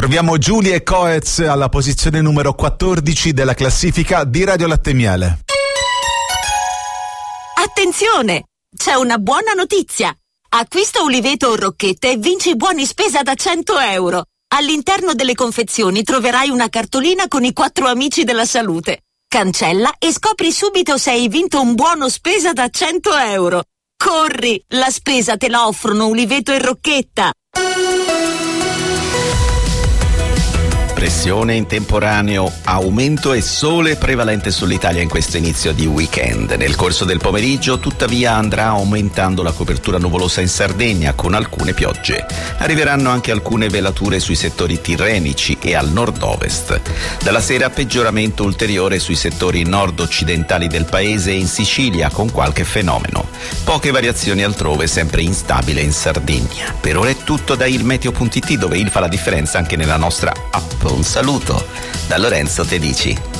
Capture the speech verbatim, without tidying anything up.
Troviamo Giulia e Coez alla posizione numero quattordici della classifica di Radio Latte Miele. Attenzione! C'è una buona notizia! Acquista uliveto o rocchette e vinci buoni spesa da cento euro. All'interno delle confezioni troverai una cartolina con i quattro amici della salute. Cancella e scopri subito se hai vinto un buono spesa da cento euro. Corri! La spesa te la offrono uliveto e rocchetta. Pressione in temporaneo, aumento e sole prevalente sull'Italia in questo inizio di weekend. Nel corso del pomeriggio, tuttavia, andrà aumentando la copertura nuvolosa in Sardegna con alcune piogge. Arriveranno anche alcune velature sui settori tirrenici e al nord-ovest. Dalla sera peggioramento ulteriore sui settori nord-occidentali del paese e in Sicilia con qualche fenomeno. Poche variazioni altrove, sempre instabile in Sardegna. Per ora è tutto da ilmeteo punto it, dove il fa la differenza anche nella nostra app. Un saluto da Lorenzo Tedici.